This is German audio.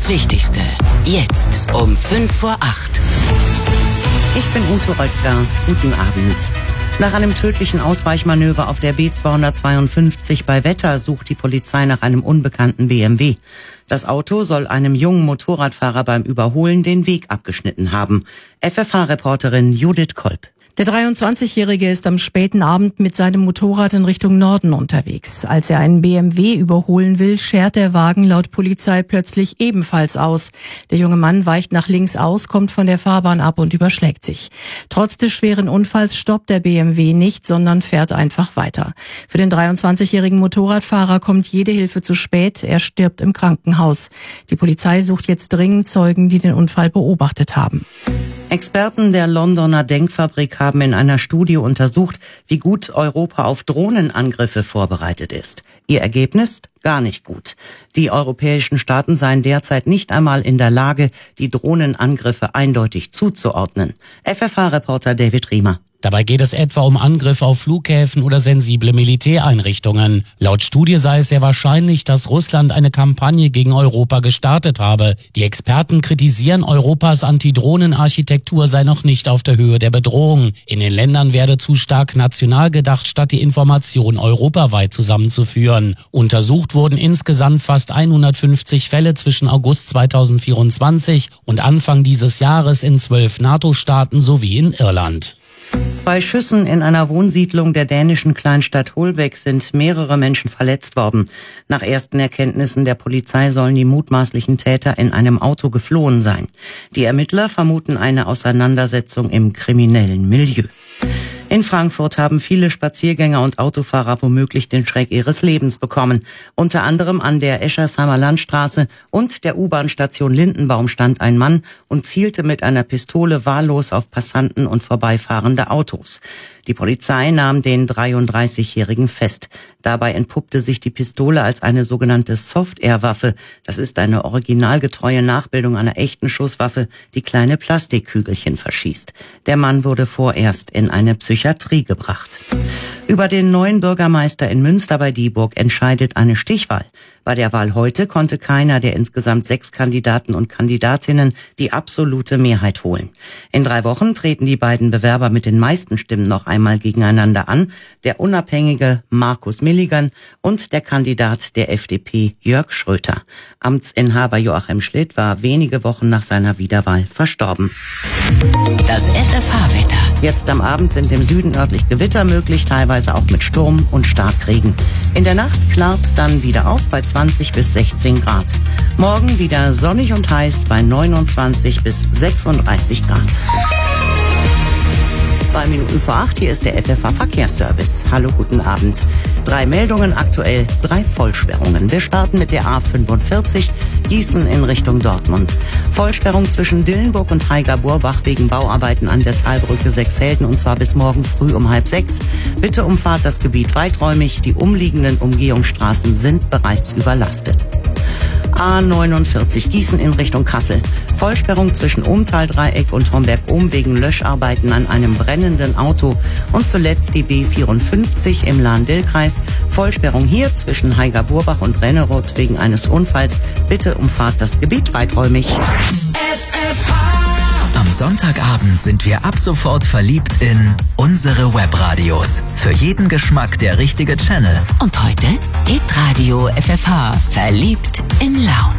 Wichtigste. Jetzt um 7:55. Ich bin Ute Röttger. Guten Abend. Nach einem tödlichen Ausweichmanöver auf der B252 bei Wetter sucht die Polizei nach einem unbekannten BMW. Das Auto soll einem jungen Motorradfahrer beim Überholen den Weg abgeschnitten haben. FFH-Reporterin Judith Kolb. Der 23-Jährige ist am späten Abend mit seinem Motorrad in Richtung Norden unterwegs. Als er einen BMW überholen will, schert der Wagen laut Polizei plötzlich ebenfalls aus. Der junge Mann weicht nach links aus, kommt von der Fahrbahn ab und überschlägt sich. Trotz des schweren Unfalls stoppt der BMW nicht, sondern fährt einfach weiter. Für den 23-jährigen Motorradfahrer kommt jede Hilfe zu spät. Er stirbt im Krankenhaus. Die Polizei sucht jetzt dringend Zeugen, die den Unfall beobachtet haben. Experten der Londoner Denkfabrik haben in einer Studie untersucht, wie gut Europa auf Drohnenangriffe vorbereitet ist. Ihr Ergebnis? Gar nicht gut. Die europäischen Staaten seien derzeit nicht einmal in der Lage, die Drohnenangriffe eindeutig zuzuordnen. FFH-Reporter David Riemer. Dabei geht es etwa um Angriffe auf Flughäfen oder sensible Militäreinrichtungen. Laut Studie sei es sehr wahrscheinlich, dass Russland eine Kampagne gegen Europa gestartet habe. Die Experten kritisieren, Europas Antidrohnenarchitektur sei noch nicht auf der Höhe der Bedrohung. In den Ländern werde zu stark national gedacht, statt die Information europaweit zusammenzuführen. Untersucht wurden insgesamt fast 150 Fälle zwischen August 2024 und Anfang dieses Jahres in 12 NATO-Staaten sowie in Irland. Bei Schüssen in einer Wohnsiedlung der dänischen Kleinstadt Holbæk sind mehrere Menschen verletzt worden. Nach ersten Erkenntnissen der Polizei sollen die mutmaßlichen Täter in einem Auto geflohen sein. Die Ermittler vermuten eine Auseinandersetzung im kriminellen Milieu. In Frankfurt haben viele Spaziergänger und Autofahrer womöglich den Schreck ihres Lebens bekommen. Unter anderem an der Eschersheimer Landstraße und der U-Bahn-Station Lindenbaum stand ein Mann und zielte mit einer Pistole wahllos auf Passanten und vorbeifahrende Autos. Die Polizei nahm den 33-Jährigen fest. Dabei entpuppte sich die Pistole als eine sogenannte Soft-Air-Waffe. Das ist eine originalgetreue Nachbildung einer echten Schusswaffe, die kleine Plastikkügelchen verschießt. Der Mann wurde vorerst in eine Psychiatrie gebracht. Über den neuen Bürgermeister in Münster bei Dieburg entscheidet eine Stichwahl. Bei der Wahl heute konnte keiner der insgesamt 6 Kandidaten und Kandidatinnen die absolute Mehrheit holen. In 3 Wochen treten die beiden Bewerber mit den meisten Stimmen noch einmal gegeneinander an. Der unabhängige Markus Milligan und der Kandidat der FDP Jörg Schröter. Amtsinhaber Joachim Schlitt war wenige Wochen nach seiner Wiederwahl verstorben. Das FFH-Wetter. Jetzt am Abend sind im Süden örtlich Gewitter möglich, teilweise auch mit Sturm und Starkregen. In der Nacht klart's dann wieder auf bei 20 bis 16 Grad. Morgen wieder sonnig und heiß bei 29 bis 36 Grad. 2 Minuten vor 8, hier ist der FFH-Verkehrsservice. Hallo, guten Abend. 3 Meldungen aktuell, 3 Vollsperrungen. Wir starten mit der A45, Gießen in Richtung Dortmund. Vollsperrung zwischen Dillenburg und Haiger-Burbach wegen Bauarbeiten an der Talbrücke 6 Helden und zwar bis morgen früh um 5:30. Bitte umfahrt das Gebiet weiträumig. Die umliegenden Umgehungsstraßen sind bereits überlastet. A49 Gießen in Richtung Kassel. Vollsperrung zwischen Ohmtal-Dreieck und Homberg-Ohm wegen Löscharbeiten an einem brennenden Auto. Und zuletzt die B54 im Lahn-Dill-Kreis. Vollsperrung hier zwischen Haiger-Burbach und Renneroth wegen eines Unfalls. Bitte umfahrt das Gebiet weiträumig. Am Sonntagabend sind wir ab sofort verliebt in unsere Webradios. Für jeden Geschmack der richtige Channel. Und heute Hitradio FFH. Verliebt in Live.